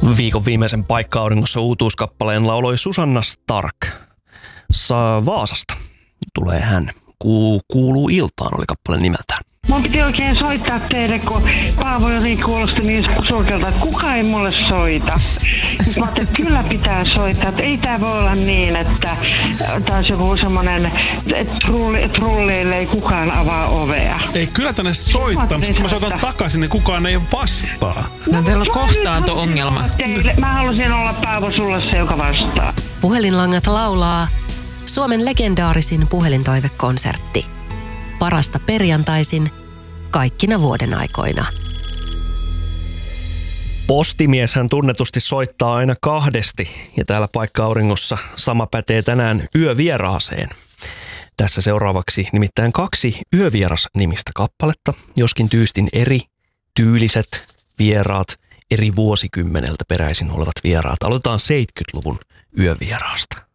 Viikon viimeisen Paikka-auringossa uutuuskappaleen lauloi Susanna Stark. Vaasasta tulee hän. Kuuluu iltaan oli kappaleen nimeltään. Mun piti oikein soittaa teille, kun Paavo jotenkin kuulosti niin surkealta, että kukaan ei mulle soita. Sitten mä ajattelin, että kyllä pitää soittaa, että ei tää voi olla niin, että taas joku semmonen, että trulleille ei kukaan avaa ovea. Ei, kyllä tänne soittaa, mutta kun mä soitan takaisin, niin kukaan ei vastaa. No teillä on kohtaanto-ongelma. Mä halusin olla Paavo sulle se, joka vastaa. Puhelinlangat laulaa Suomen legendaarisin puhelintoivekonsertti. Parasta perjantaisin kaikkina vuoden aikoina. Postimieshän tunnetusti soittaa aina kahdesti ja täällä Paikka-auringossa sama pätee tänään yövieraaseen. Tässä seuraavaksi nimittäin 2 yövieras-nimistä kappaletta, joskin tyystin eri tyyliset vieraat, eri vuosikymmeneltä peräisin olevat vieraat. Aloitetaan 70-luvun yövieraasta.